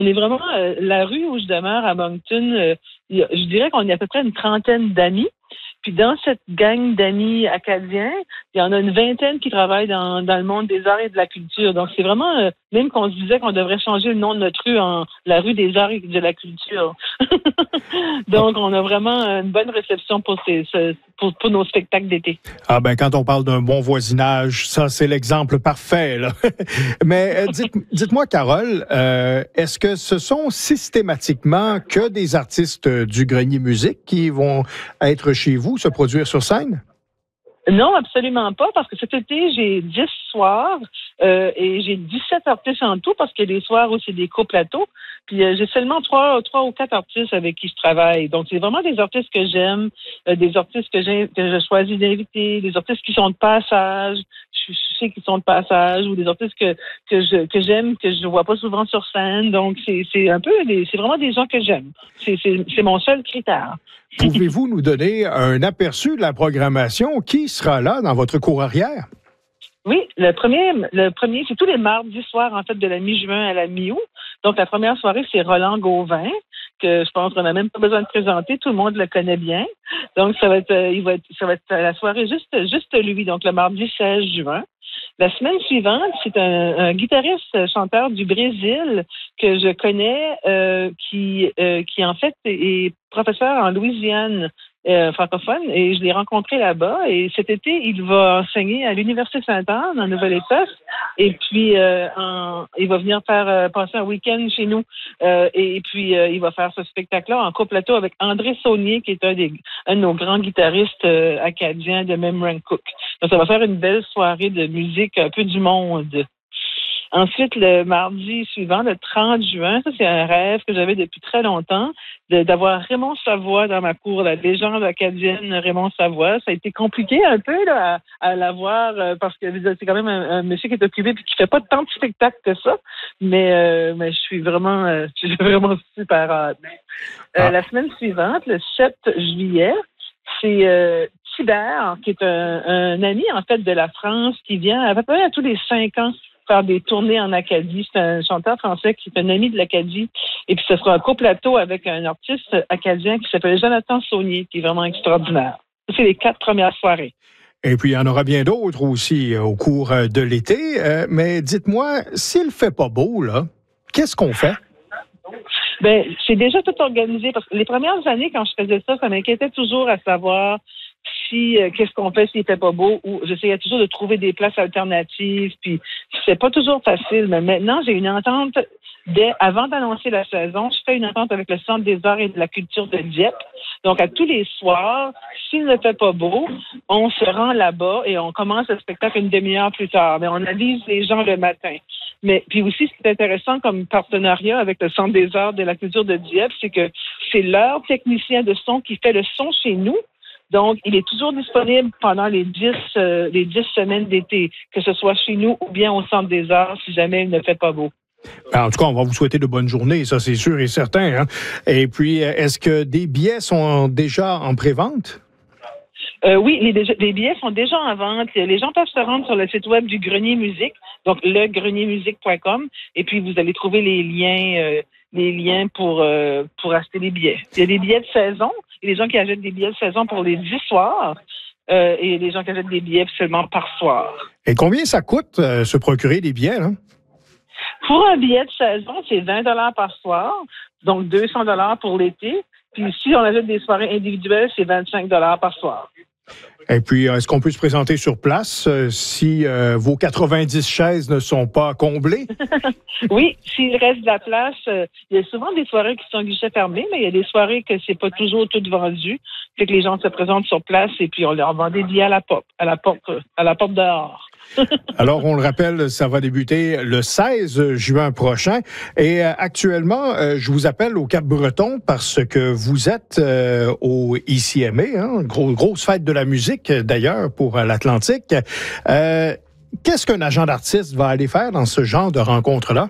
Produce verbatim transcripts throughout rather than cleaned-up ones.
On est vraiment, euh, la rue où je demeure à Moncton, euh, y a, je dirais qu'on est à peu près une trentaine d'amis. Puis dans cette gang d'amis acadiens, il y en a une vingtaine qui travaillent dans, dans le monde des arts et de la culture. Donc c'est vraiment, euh, même qu'on se disait qu'on devrait changer le nom de notre rue en la rue des arts et de la culture. Donc on a vraiment une bonne réception pour, ces, ce, pour, pour nos spectacles d'été. Ah ben quand on parle d'un bon voisinage, ça c'est l'exemple parfait, là. Mais euh, dites, dites-moi, Carole, euh, est-ce que ce sont systématiquement que des artistes du Grenier Musique qui vont être chez vous, se produire sur scène? Non, absolument pas, parce que cet été, j'ai dix soirs euh, et j'ai dix-sept artistes en tout, parce que les soirs où c'est des co-plateaux. Puis euh, j'ai seulement trois, trois ou quatre artistes avec qui je travaille. Donc, c'est vraiment des artistes que j'aime, euh, des artistes que j'ai que je choisis d'inviter, des artistes qui sont de passage, je, je sais qu'ils sont de passage, ou des artistes que que je que j'aime, que je vois pas souvent sur scène. Donc, c'est c'est un peu, des, c'est vraiment des gens que j'aime. C'est c'est c'est mon seul critère. Pouvez-vous nous donner un aperçu de la programmation? Qui sera là dans votre cour arrière? Oui, le premier, le premier, c'est tous les mardis soirs, en fait, de la mi-juin à la mi-août. Donc, la première soirée, c'est Roland Gauvin, que je pense qu'on n'a même pas besoin de présenter. Tout le monde le connaît bien. Donc, ça va être, euh, il va être, ça va être la soirée juste, juste lui. Donc, le mardi seize juin. La semaine suivante, c'est un, un guitariste chanteur du Brésil que je connais, euh, qui, euh, qui en fait est professeur en Louisiane euh, francophone, et je l'ai rencontré là-bas. Et cet été, il va enseigner à l'Université Sainte-Anne en Nouvelle-Écosse. Et puis, euh, en, il va venir faire euh, passer un week-end chez nous. Euh, et, et puis, euh, il va faire ce spectacle-là en co-plateau avec André Saunier, qui est un, des, un de nos grands guitaristes euh, acadiens de Memramcook. Donc, ça va faire une belle soirée de musique un peu du monde. Ensuite, le mardi suivant, le trente juin, ça c'est un rêve que j'avais depuis très longtemps, de, d'avoir Raymond Savoie dans ma cour, la légende acadienne Raymond Savoie. Ça a été compliqué un peu là, à, à l'avoir euh, parce que c'est quand même un, un monsieur qui est occupé et qui fait pas tant de spectacles que ça. Mais, euh, mais je suis vraiment, euh, je suis vraiment super hâte. Euh, ah. La semaine suivante, le sept juillet, c'est euh, Thibert, qui est un, un ami en fait de la France, qui vient à peu près à tous les cinq ans faire des tournées en Acadie. C'est un chanteur français qui est un ami de l'Acadie. Et puis, ce sera un co-plateau avec un artiste acadien qui s'appelle Jonathan Saunier, qui est vraiment extraordinaire. C'est les quatre premières soirées. Et puis, il y en aura bien d'autres aussi au cours de l'été. Euh, mais dites-moi, s'il ne fait pas beau, là, qu'est-ce qu'on fait? Ben, c'est déjà tout organisé. Parce que les premières années, quand je faisais ça, ça m'inquiétait toujours à savoir si euh, qu'est-ce qu'on fait s'il fait pas beau, ou j'essayais toujours de trouver des places alternatives, puis c'est pas toujours facile, mais maintenant j'ai une entente dès avant d'annoncer la saison, je fais une entente avec le Centre des arts et de la culture de Dieppe. Donc à tous les soirs, s'il ne fait pas beau, on se rend là-bas et on commence le spectacle une demi-heure plus tard. Mais on avise les gens le matin. Mais puis aussi, ce qui est intéressant comme partenariat avec le Centre des arts et de la culture de Dieppe, c'est que c'est leur technicien de son qui fait le son chez nous. Donc, il est toujours disponible pendant les dix, euh, les dix semaines d'été, que ce soit chez nous ou bien au Centre des arts, si jamais il ne fait pas beau. En tout cas, on va vous souhaiter de bonnes journées, ça c'est sûr et certain. Hein? Et puis, est-ce que des billets sont déjà en pré-vente? Euh, oui, les, les billets sont déjà en vente. Les gens peuvent se rendre sur le site web du Grenier Musique, donc le grenier musique point com, et puis vous allez trouver les liens, euh, les liens pour euh, pour acheter les billets. Il y a des billets de saison, et les gens qui achètent des billets de saison pour les dix soirs, euh, et les gens qui achètent des billets seulement par soir. Et combien ça coûte euh, se procurer des billets, là? Pour un billet de saison, c'est vingt dollars par soir, donc deux cents dollars pour l'été. Puis si on achète des soirées individuelles, c'est vingt-cinq dollars par soir. Et puis, est-ce qu'on peut se présenter sur place euh, si euh, vos quatre-vingt-dix chaises ne sont pas comblées? Oui, s'il reste de la place, euh, il y a souvent des soirées qui sont guichets fermés, mais il y a des soirées que c'est pas toujours tout vendu. Fait que les gens se présentent sur place et puis on leur vend des billets à la porte, à la porte, à la porte dehors. Alors, on le rappelle, ça va débuter le seize juin prochain. Et euh, actuellement, euh, je vous appelle au Cap-Breton parce que vous êtes euh, au I C M A, hein, gros, grosse fête de la musique d'ailleurs pour euh, l'Atlantique. Euh, qu'est-ce qu'un agent d'artiste va aller faire dans ce genre de rencontre-là?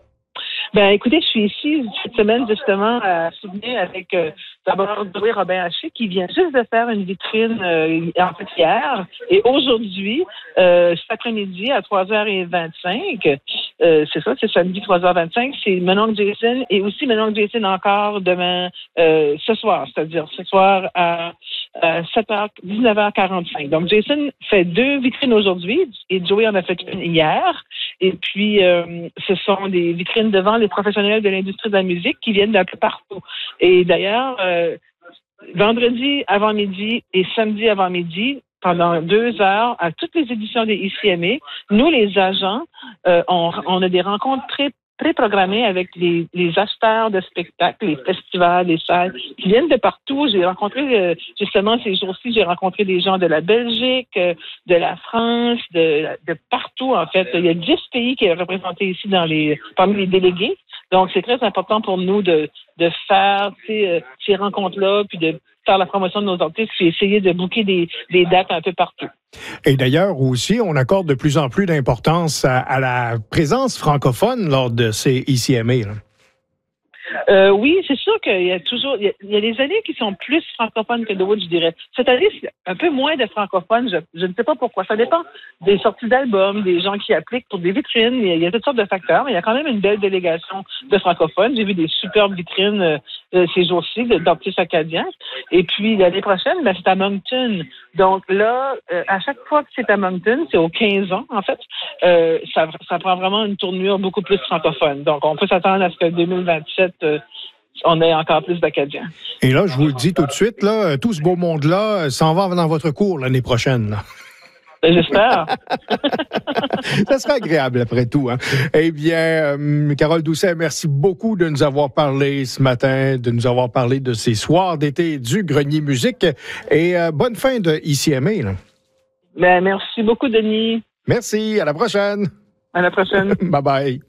Ben, écoutez, je suis ici cette semaine justement à souvenir avec euh, d'abord Zoé Robin-Haché qui vient juste de faire une vitrine euh, en fait hier. Et aujourd'hui, euh, cet après-midi à trois heures vingt-cinq, euh, c'est ça, c'est samedi trois heures vingt-cinq. C'est Mon oncle Jason et aussi Mon oncle Jason encore demain, euh, ce soir, c'est-à-dire ce soir à, à sept heures, dix-neuf heures quarante-cinq. Donc, Jason fait deux vitrines aujourd'hui et Joey en a fait une hier. Et puis, euh, ce sont des vitrines devant les professionnels de l'industrie de la musique qui viennent d'un peu partout. Et d'ailleurs, euh, vendredi avant-midi et samedi avant-midi, pendant deux heures, à toutes les éditions des I C M A, nous, les agents, euh, on, on a des rencontres très pré-programmées avec les, les acheteurs de spectacles, les festivals, les salles, qui viennent de partout. J'ai rencontré, euh, justement, ces jours-ci, j'ai rencontré des gens de la Belgique, euh, de la France, de, de partout, en fait. Il y a dix pays qui sont représentés ici dans les, parmi les délégués. Donc, c'est très important pour nous de, de faire ces, ces rencontres-là, puis de faire la promotion de nos artistes, puis essayer de booker des, des dates un peu partout. Et d'ailleurs aussi, on accorde de plus en plus d'importance à, à la présence francophone lors de ces I C M A. Là. Euh, oui, c'est sûr qu'il y a toujours, il y a, il y a des années qui sont plus francophones que d'autres, je dirais. Cette année, c'est un peu moins de francophones. Je, je ne sais pas pourquoi. Ça dépend des sorties d'albums, des gens qui appliquent pour des vitrines. Il y a, il y a toutes sortes de facteurs, mais il y a quand même une belle délégation de francophones. J'ai vu des superbes vitrines euh, ces jours-ci d'artistes acadiens. Et puis, l'année prochaine, ben, c'est à Moncton. Donc là, euh, à chaque fois que c'est à Moncton, c'est aux quinze ans, en fait, euh, ça, ça prend vraiment une tournure beaucoup plus francophone. Donc, on peut s'attendre à ce que deux mille vingt-sept, euh, on ait encore plus d'Acadiens. Et là, je vous le dis tout de suite, là, tout ce beau monde-là s'en va dans votre cours l'année prochaine. Là. Ben, j'espère. Ça sera agréable après tout. Hein? Eh bien, euh, Carole Doucet, merci beaucoup de nous avoir parlé ce matin, de nous avoir parlé de ces soirs d'été du Grenier Musique. Et euh, bonne fin de I C M A. Là. Ben, merci beaucoup, Denis. Merci. À la prochaine. À la prochaine. Bye bye.